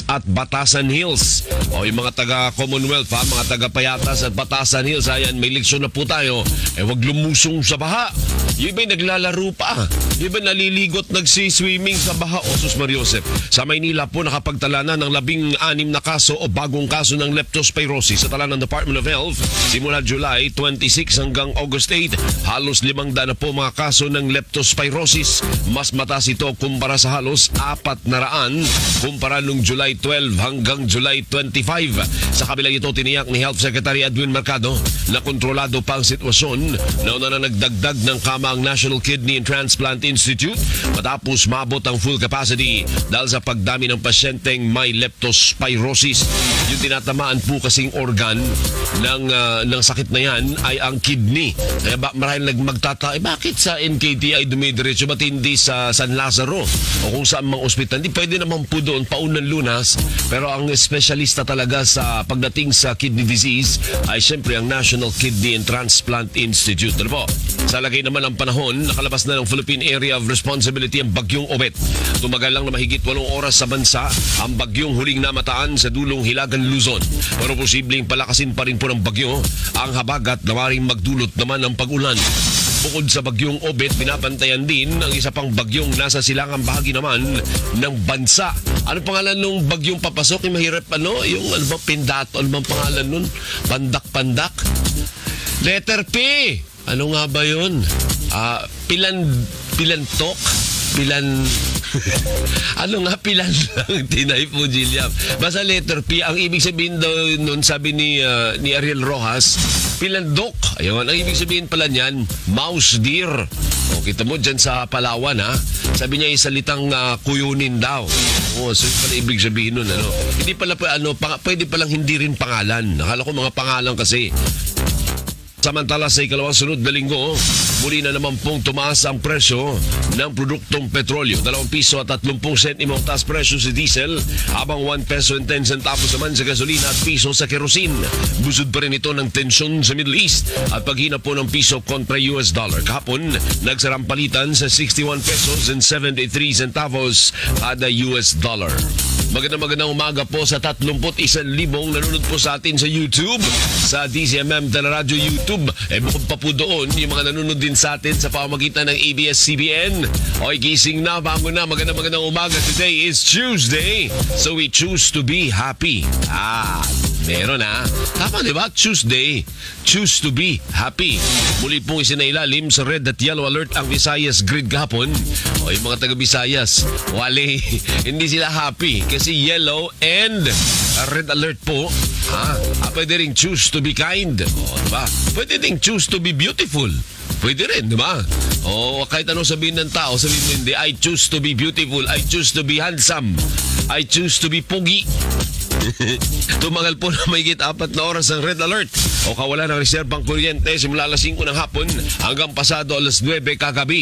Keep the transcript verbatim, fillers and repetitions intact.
at Batasan Hills. O yung mga taga-Commonwealth ha, mga taga-Payatas at Batasan Hills, ayan, may leksyon na po tayo. Eh, wag lumusong sa baha. Yung iba'y naglalaro pa. Yung iba'y naliligot, nagsiswimming sa baha. Osus Mariosep. Sa Maynila po, nakapagtala na ng labing anim na kaso o bagong kaso ng leptospirosis sa tala ng Department of Health simula July twenty-six hanggang August eight. Halos limang daan na po mga kaso ng leptospirosis. Mas mataas ito kumpara sa halos apat na raan kumpara nung July twelve hanggang July twenty-five. Sa kabila ito, tiniyak ni Health Secretary Edwin Mercado na kontrolado pa ang sitwasyon. Nauna na nagdagdag ng kama ang National Kidney and Transplant Institute matapos mabot ang full capacity dahil sa pagdami ng pasyenteng may leptospirosis. Yung tinatamaan po kasing organ ng, uh, ng sakit na yan ay ang kidney. Kaya ba, marahil nagmagtata, eh bakit sa N K T I dumidiretso, ba't hindi sa San Lazaro o kung saan mang ospital? Hindi pwede naman po doon paunang lunas, pero ang espesyalista talaga sa pagdating sa kidney disease ay siyempre ang National Kidney and Transplant Institute. Ano po? Sa lagay naman ng panahon, nakalabas na ng Philippine Area of Responsibility ang bagyong Obet. Tumagal lang na mahigit walong oras sa bansa ang bagyong huling namataan sa dulong Hilagan, Luzon. Pero posibleng palakasin pa rin po ng bagyo ang habagat na maring magdulot naman ng pag-ulan. Bukod sa bagyong Obet, pinapantayan din ang isa pang bagyong nasa silangang bahagi naman ng bansa. Ano pangalan nung bagyong papasok? Yung mahirap ano? Yung ano ba, Pindato? Ano bang pangalan nun? Pandak-pandak? Letter P! Ano nga ba yun? Uh, pilan... Pilantok? Pilan... ano nga pilan lang? Tinay po, Gilliam. Basta letter P. Ang ibig sabihin daw nun, sabi ni, uh, ni Ariel Rojas, pilandok. Ayun, ang ibig sabihin pala niyan, mouse deer. O, kita mo dyan sa Palawan, ha? Sabi niya, isalitang uh, kuyunin daw. O, so yun pala ibig sabihin nun, ano? Hindi pala, ano, pang, pwede palang hindi rin pangalan. Nakala ko mga pangalan kasi. Samantala sa ikalawang sunod na linggo, muli na naman pong tumaas ang presyo ng produktong petrolyo. Dalawang piso at tatlumpung sentimo ang taas presyo sa diesel, habang one peso and ten centavos naman sa gasolina at piso sa kerosene. Busod pa rin ito ng tensyon sa Middle East at paghina po ng piso kontra U S dollar. Kahapon, nagsarang palitan sa sixty-one pesos and seventy-three centavos kada U S dollar. Magandang magandang umaga po sa tatlumpu't isang libong nanonood po sa atin sa YouTube, sa D C M M Teleradyo YouTube. Eh bukod pa po doon, yung mga nanonood din sa atin sa pamamagitan ng A B S C B N. Oy, gising na, bango na, magandang magandang umaga. Today is Tuesday, so we choose to be happy. Ah, meron ha. Tama diba? Tuesday. Choose to be happy. Muli pong isinailalim sa red at yellow alert ang Visayas grid kahapon. O yung mga taga-Visayas, wale, hindi sila happy kasi yellow and red alert po. Ha? Ah, pwede rin choose to be kind. O, diba? Pwede rin choose to be beautiful. Pwede rin, di ba? O kahit anong sabihin ng tao, sabihin mo hindi, I choose to be beautiful, I choose to be handsome, I choose to be pogi. Tumagal po na mahigit apat na oras ang red alert o kawalan ng reserbang kuryente simula alas singko ng hapon hanggang pasado alas nuwebe kagabi.